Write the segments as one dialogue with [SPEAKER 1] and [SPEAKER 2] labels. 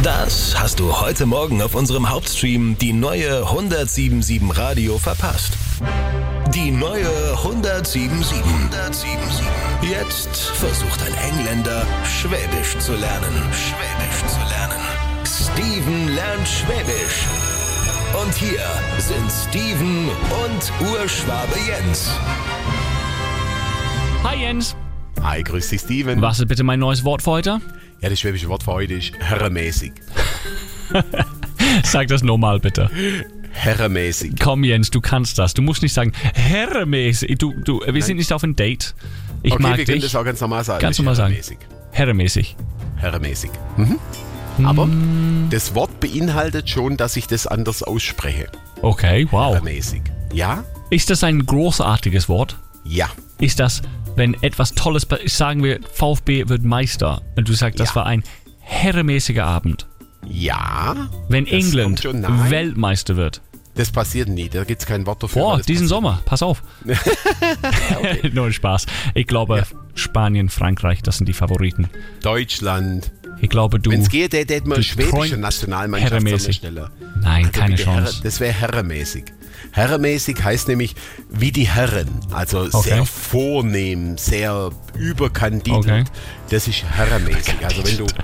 [SPEAKER 1] Das hast du heute Morgen auf unserem Hauptstream, die neue 1077 Radio, verpasst. Die neue 1077. Jetzt versucht ein Engländer, Schwäbisch zu lernen. Steven lernt Schwäbisch. Und hier sind Steven und Urschwabe Jens.
[SPEAKER 2] Hi Jens.
[SPEAKER 3] Hi, grüß dich Steven.
[SPEAKER 2] Was ist bitte mein neues Wort für heute?
[SPEAKER 3] Ja, das schwäbische Wort für heute ist herremäßig.
[SPEAKER 2] Sag das nochmal bitte.
[SPEAKER 3] Herremäßig.
[SPEAKER 2] Komm Jens, du kannst das. Du musst nicht sagen herremäßig. Wir sind nicht auf ein Date. Ich mag
[SPEAKER 3] wir
[SPEAKER 2] dich.
[SPEAKER 3] können das auch ganz normal sagen.
[SPEAKER 2] Ganz normal sagen.
[SPEAKER 3] Herremäßig.
[SPEAKER 2] Herremäßig.
[SPEAKER 3] Aber das Wort beinhaltet schon, dass ich das anders ausspreche.
[SPEAKER 2] Okay, wow.
[SPEAKER 3] Herremäßig. Ja?
[SPEAKER 2] Ist das ein großartiges Wort?
[SPEAKER 3] Ja.
[SPEAKER 2] Ist das, wenn etwas Tolles, sagen wir, VfB wird Meister und du sagst, das
[SPEAKER 3] Ja.
[SPEAKER 2] war ein herremäßiger Abend.
[SPEAKER 3] Ja.
[SPEAKER 2] Wenn
[SPEAKER 3] Das
[SPEAKER 2] England
[SPEAKER 3] kommt schon nahe.
[SPEAKER 2] Weltmeister wird.
[SPEAKER 3] Das passiert nie, da gibt es kein Wort dafür.
[SPEAKER 2] Boah,
[SPEAKER 3] das
[SPEAKER 2] diesen
[SPEAKER 3] passiert.
[SPEAKER 2] Sommer, pass auf. Nur Spaß. Ich glaube, Spanien, Frankreich, das sind die Favoriten.
[SPEAKER 3] Deutschland.
[SPEAKER 2] Ich glaube,
[SPEAKER 3] Wenn es geht, hätte man
[SPEAKER 2] du
[SPEAKER 3] schwäbische
[SPEAKER 2] träumst
[SPEAKER 3] Nationalmannschaft an der
[SPEAKER 2] herremäßig.
[SPEAKER 3] Stelle.
[SPEAKER 2] Nein,
[SPEAKER 3] Also
[SPEAKER 2] keine
[SPEAKER 3] bitte
[SPEAKER 2] Chance.
[SPEAKER 3] Das wäre herremäßig. Herremäßig heißt nämlich wie die Herren, also sehr vornehm, sehr überkandidelt.
[SPEAKER 2] Okay.
[SPEAKER 3] Das ist herremäßig. Also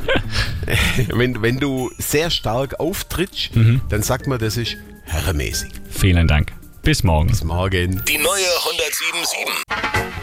[SPEAKER 3] wenn du sehr stark auftrittst, dann sagt man, das ist herremäßig.
[SPEAKER 2] Vielen Dank. Bis morgen.
[SPEAKER 3] Bis morgen.
[SPEAKER 1] Die neue 1077.